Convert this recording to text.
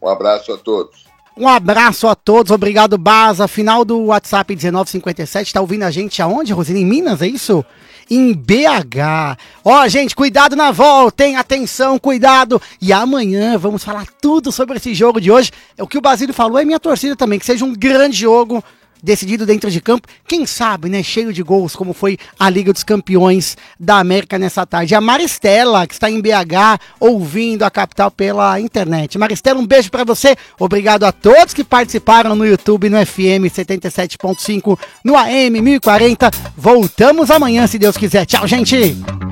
Um abraço a todos. Um abraço a todos, obrigado, Baza. Final do WhatsApp 1957, tá ouvindo a gente aonde, Rosina? Em Minas, é isso? Em BH. Ó, gente, cuidado na volta, hein? Atenção, cuidado. E amanhã vamos falar tudo sobre esse jogo de hoje. O que o Basílio falou é minha torcida também, que seja um grande jogo decidido dentro de campo, quem sabe, né, cheio de gols, como foi a Liga dos Campeões da América nessa tarde. A Maristela, que está em BH, ouvindo a capital pela internet. Maristela, um beijo pra você, obrigado a todos que participaram no YouTube, no FM 77.5, no AM 1040, voltamos amanhã, se Deus quiser. Tchau, gente!